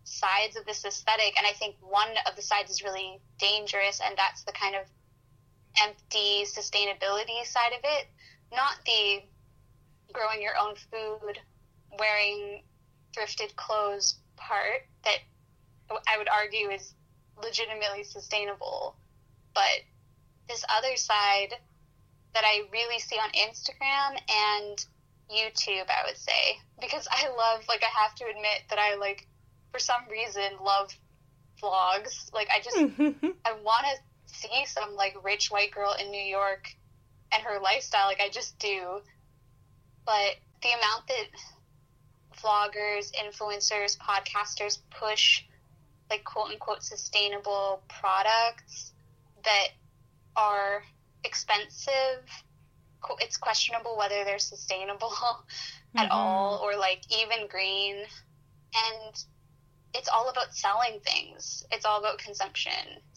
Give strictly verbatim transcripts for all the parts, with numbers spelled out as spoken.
sides of this aesthetic, and I think one of the sides is really dangerous, and that's the kind of empty sustainability side of it, not the growing your own food, wearing thrifted clothes part that I would argue is legitimately sustainable, but this other side that I really see on Instagram and YouTube, I would say, because I love, like, I have to admit that I, like, for some reason, love vlogs. Like, I just, I want to see some, like, rich white girl in New York and her lifestyle. Like, I just do. But the amount that vloggers, influencers, podcasters push, like, quote-unquote sustainable products that are expensive, it's questionable whether they're sustainable at mm-hmm. all, or, like, even green. And it's all about selling things. It's all about consumption.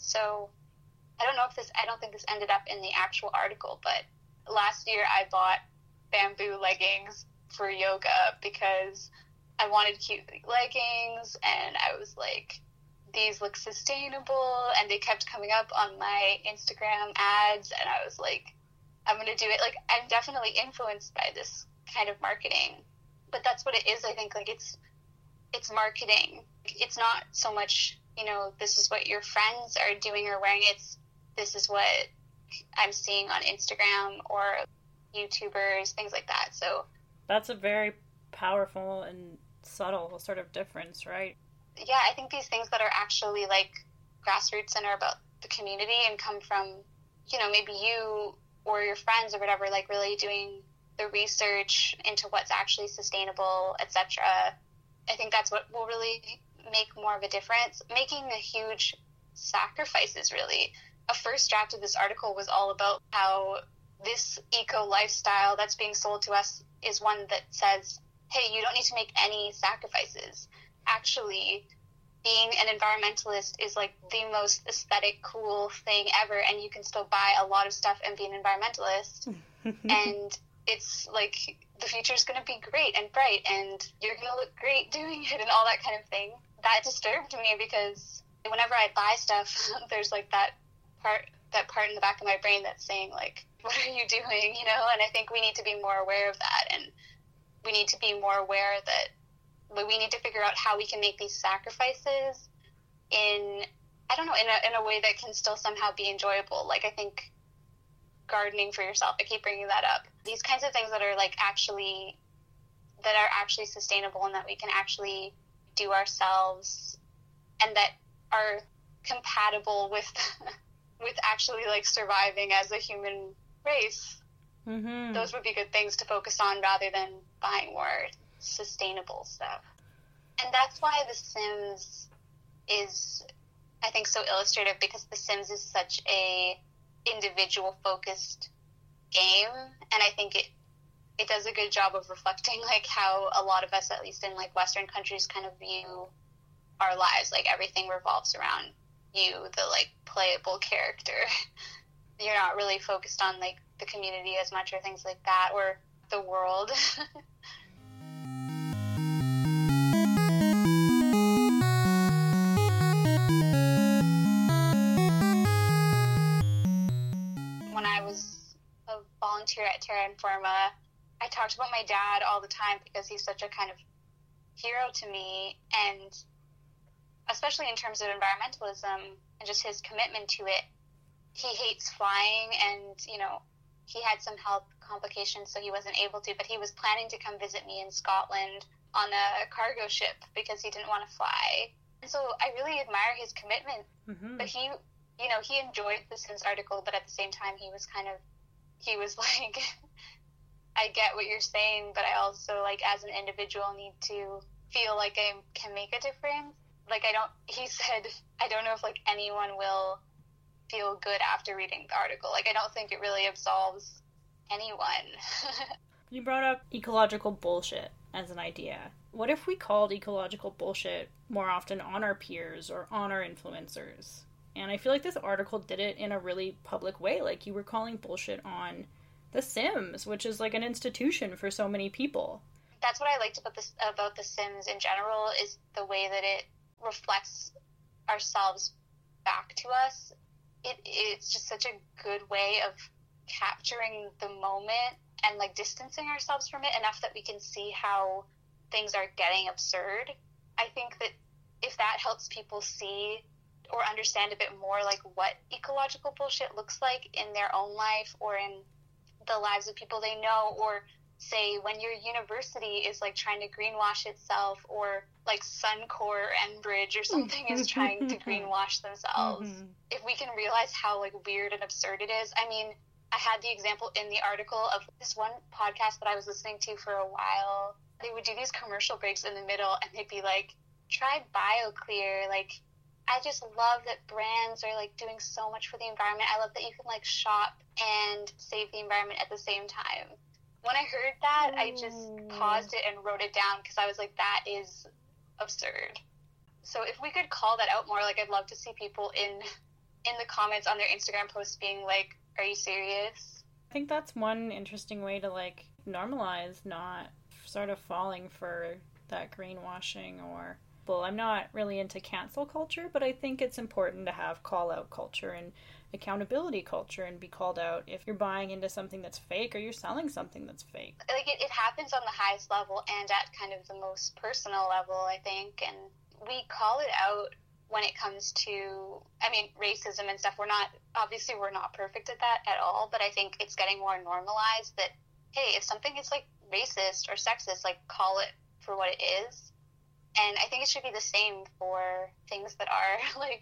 So I don't know if this, I don't think this ended up in the actual article, but last year I bought bamboo leggings for yoga because I wanted cute leggings, and I was like, these look sustainable, and they kept coming up on my Instagram ads, and I was like, I'm going to do it. Like, I'm definitely influenced by this kind of marketing, but that's what it is. I think, like, it's, it's marketing. It's not so much, you know, this is what your friends are doing or wearing. It's, this is what I'm seeing on Instagram or YouTubers, things like that. So that's a very powerful and subtle sort of difference, right? Yeah, I think these things that are actually, like, grassroots and are about the community and come from, you know, maybe you or your friends or whatever, like, really doing the research into what's actually sustainable, et cetera. I think that's what will really make more of a difference. Making a huge sacrifices, really. A first draft of this article was all about how this eco lifestyle that's being sold to us is one that says, hey, you don't need to make any sacrifices. Actually, being an environmentalist is, like, the most aesthetic, cool thing ever, and you can still buy a lot of stuff and be an environmentalist. And it's, like, the future's going to be great and bright, and you're going to look great doing it and all that kind of thing. That disturbed me because whenever I buy stuff, there's, like, that part, that part in the back of my brain that's saying, like, what are you doing, you know? And I think we need to be more aware of that, and we need to be more aware that we need to figure out how we can make these sacrifices in, I don't know, in a, in a way that can still somehow be enjoyable. Like, I think gardening for yourself, I keep bringing that up. These kinds of things that are, like, actually, that are actually sustainable and that we can actually do ourselves and that are compatible with, with actually, like, surviving as a human race. Mm-hmm. Those would be good things to focus on rather than buying more sustainable stuff. And that's why The Sims is, I think, so illustrative, because The Sims is such a individual focused game, and I think it it does a good job of reflecting, like, how a lot of us, at least in, like, Western countries, kind of view our lives. Like, everything revolves around you, the, like, playable character. You're not really focused on, like, the community as much or things like that, or the world. When I was a volunteer at Terra Informa, I talked about my dad all the time because he's such a kind of hero to me, and especially in terms of environmentalism and just his commitment to it. He hates flying, and, you know, he had some health complications, so he wasn't able to, but he was planning to come visit me in Scotland on a cargo ship because he didn't want to fly. And so I really admire his commitment. Mm-hmm. But he, you know, he enjoyed the Sims article, but at the same time, he was kind of, he was like, I get what you're saying, but I also, like, as an individual, need to feel like I can make a difference. Like, I don't, he said, I don't know if, like, anyone will feel good after reading the article. Like, I don't think it really absolves anyone. You brought up ecological bullshit as an idea. What if we called ecological bullshit more often on our peers or on our influencers? And I feel like this article did it in a really public way. Like, you were calling bullshit on The Sims, which is, like, an institution for so many people. That's what I liked about this, about The Sims in general, is the way that it reflects ourselves back to us, it it's just such a good way of capturing the moment and like distancing ourselves from it enough that we can see how things are getting absurd. I think that if that helps people see or understand a bit more like what ecological bullshit looks like in their own life or in the lives of people they know, or say when your university is like trying to greenwash itself, or like Suncor Enbridge or something is trying to greenwash themselves. Mm-hmm. If we can realize how like weird and absurd it is. I mean, I had the example in the article of this one podcast that I was listening to for a while. They would do these commercial breaks in the middle and they'd be like, try BioClear. Like, I just love that brands are like doing so much for the environment. I love that you can like shop and save the environment at the same time. When I heard that, I just paused it and wrote it down because I was like, that is absurd. So if we could call that out more, like I'd love to see people in in the comments on their Instagram posts being like, are you serious? I think that's one interesting way to like normalize not sort of falling for that greenwashing or, well, I'm not really into cancel culture, but I think it's important to have call out culture and accountability culture and be called out if you're buying into something that's fake or you're selling something that's fake. Like it, it happens on the highest level and at kind of the most personal level, I think, and we call it out when it comes to, I mean, racism and stuff. We're not, obviously we're not perfect at that at all, but I think it's getting more normalized that, hey, if something is like racist or sexist, like call it for what it is. And I think it should be the same for things that are like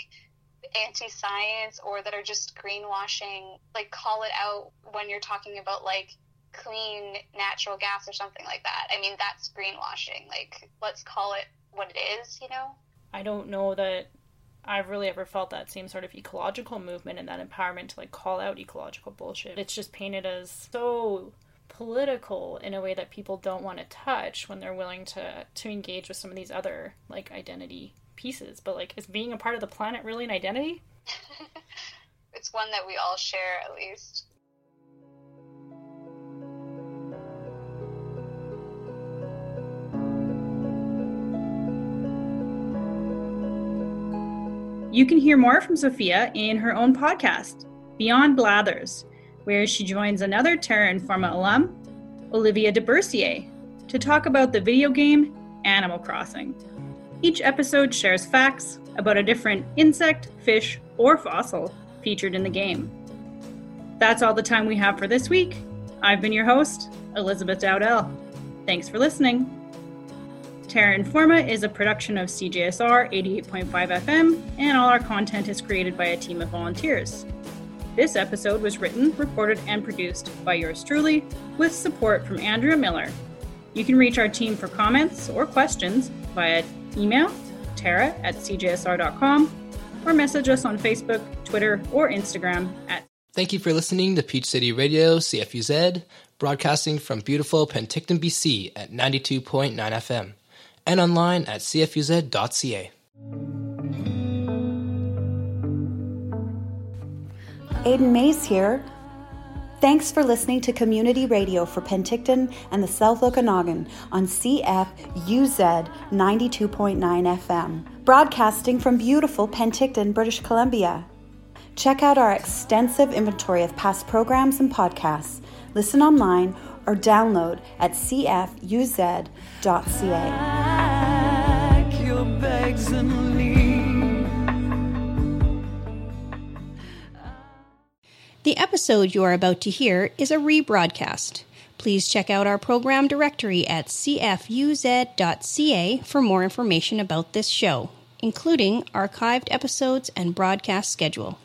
anti-science or that are just greenwashing. Like call it out when you're talking about like clean natural gas or something like that. I mean, that's greenwashing. Like, let's call it what it is, you know? I don't know that I've really ever felt that same sort of ecological movement and that empowerment to like call out ecological bullshit. It's just painted as so political in a way that people don't want to touch when they're willing to to engage with some of these other like identity pieces. But like, is being a part of the planet really an identity? It's one that we all share, at least. You can hear more from Sophia in her own podcast, Beyond Blathers, where she joins another Terra Informa alum, Olivia de Bercier, to talk about the video game Animal Crossing. Each episode shares facts about a different insect, fish, or fossil featured in the game. That's all the time we have for this week. I've been your host, Elizabeth Dowdell. Thanks for listening. Terra Informa is a production of C J S R eighty-eight point five F M, and all our content is created by a team of volunteers. This episode was written, recorded, and produced by yours truly, with support from Andrea Miller. You can reach our team for comments or questions via email, tara at c j s r dot com, or message us on Facebook, Twitter, or Instagram at... Thank you for listening to Peach City Radio, C F U Z, broadcasting from beautiful Penticton, B C at ninety-two point nine F M, and online at c f u z dot c a. Aidan Mays here. Thanks for listening to Community Radio for Penticton and the South Okanagan on C F U Z ninety-two point nine F M, broadcasting from beautiful Penticton, British Columbia. Check out our extensive inventory of past programs and podcasts. Listen online or download at c f u z dot c a. The episode you are about to hear is a rebroadcast. Please check out our program directory at c f u z dot c a for more information about this show, including archived episodes and broadcast schedule.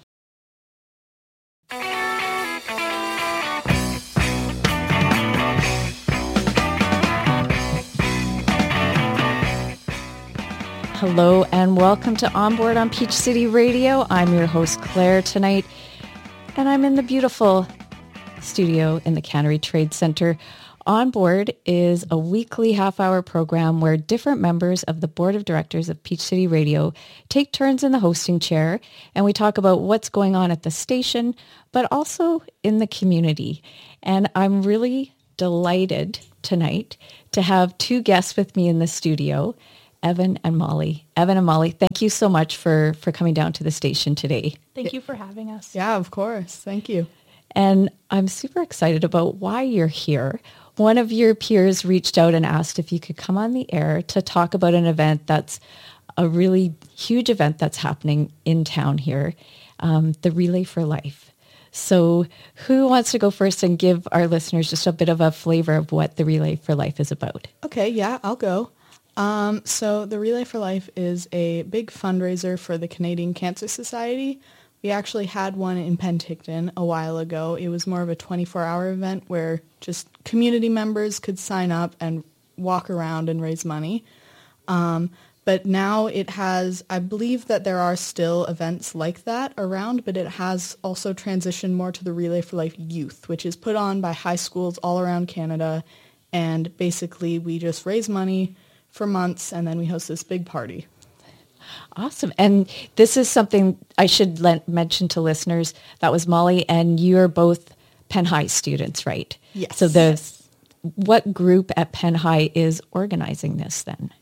Hello and welcome to On Board on Peach City Radio. I'm your host, Claire, tonight, and I'm in the beautiful studio in the Cannery Trade Center. On Board is a weekly half-hour program where different members of the board of directors of Peach City Radio take turns in the hosting chair, and we talk about what's going on at the station, but also in the community. And I'm really delighted tonight to have two guests with me in the studio. Evan and Molly. Evan and Molly, thank you so much for, for coming down to the station today. Thank you for having us. Yeah, of course. Thank you. And I'm super excited about why you're here. One of your peers reached out and asked if you could come on the air to talk about an event that's a really huge event that's happening in town here, um, the Relay for Life. So who wants to go first and give our listeners just a bit of a flavor of what the Relay for Life is about? Okay, yeah, I'll go. Um, so the Relay for Life is a big fundraiser for the Canadian Cancer Society. We actually had one in Penticton a while ago. It was more of a twenty-four hour event where just community members could sign up and walk around and raise money. Um, but now it has, I believe that there are still events like that around, but it has also transitioned more to the Relay for Life Youth, which is put on by high schools all around Canada. And basically we just raise money for months and then we host this big party. Awesome. And this is something I should let, mention to listeners. That was Molly, and you're both Penn High students, right? Yes. So the what group at Penn High is organizing this then?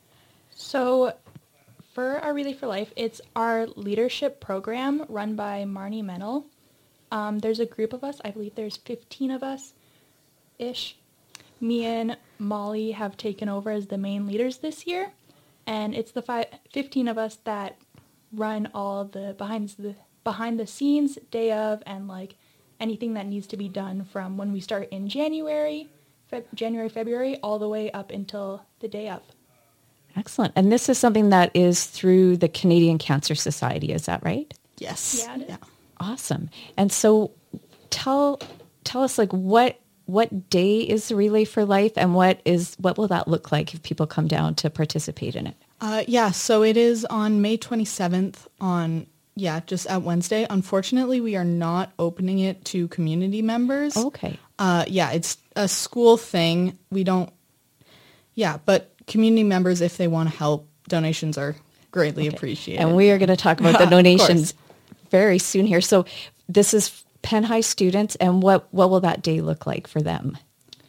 So for our Relay for Life, it's our leadership program run by Marnie Mennel. Um, there's a group of us. I believe there's fifteen of us-ish. Me and Molly have taken over as the main leaders this year. And it's the five, fifteen of us that run all the behind the behind the scenes day of and like anything that needs to be done from when we start in January, Feb- January, February, all the way up until the day of. Excellent. And this is something that is through the Canadian Cancer Society. Is that right? Yes. Yeah, it is. Yeah. Awesome. And so tell tell us like what what day is the Relay for Life and what is what will that look like if people come down to participate in it? Uh, yeah, so it is on May twenty-seventh on, yeah, just at Wednesday. Unfortunately, we are not opening it to community members. Okay. Uh, yeah, it's a school thing. We don't, yeah, but community members, if they want to help, donations are greatly Okay. appreciated. And we are going to talk about the Of donations course. very soon here. So this is Penn High students, and what, what will that day look like for them?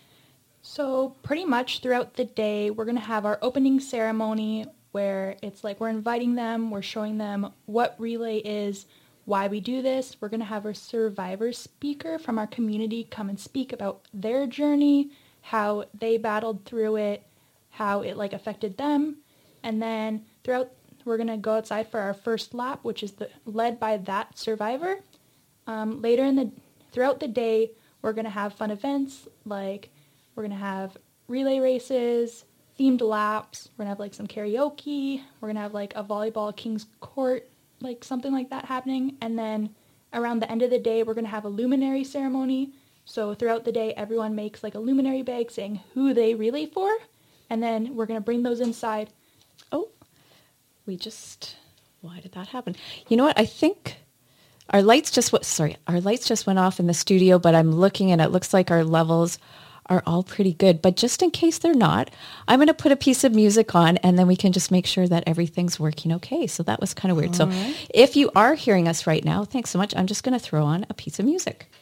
So pretty much throughout the day, we're going to have our opening ceremony where it's like we're inviting them, we're showing them what Relay is, why we do this. We're going to have a survivor speaker from our community come and speak about their journey, how they battled through it, how it like affected them. And then throughout, we're going to go outside for our first lap, which is the, led by that survivor. Um, later in the, throughout the day, we're going to have fun events like we're going to have relay races, themed laps. We're going to have like some karaoke. We're going to have like a volleyball King's Court, like something like that happening. And then around the end of the day, we're going to have a luminary ceremony. So throughout the day, everyone makes like a luminary bag saying who they relay for. And then we're going to bring those inside. Oh, we just, why did that happen? You know what? I think our lights just, what, sorry, our lights just went off in the studio, but I'm looking and it looks like our levels are all pretty good. But just in case they're not, I'm going to put a piece of music on and then we can just make sure that everything's working okay. So that was kind of weird. All so right. if you are hearing us right now, thanks so much. I'm just going to throw on a piece of music.